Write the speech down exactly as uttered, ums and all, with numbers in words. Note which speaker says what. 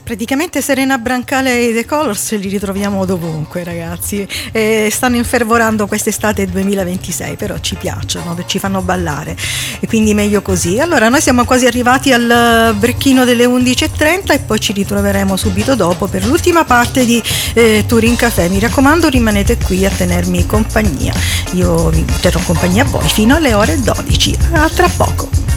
Speaker 1: Praticamente Serena Brancale e The Colors li ritroviamo dovunque, ragazzi, e stanno infervorando quest'estate duemilaventisei, però ci piacciono, ci fanno ballare e quindi meglio così. Allora noi siamo quasi arrivati al brecchino delle undici e trenta e poi ci ritroveremo subito dopo per l'ultima parte di eh, Touring Café. Mi raccomando, rimanete qui a tenermi compagnia, io vi terrò compagnia a voi fino alle ore dodici. A tra poco.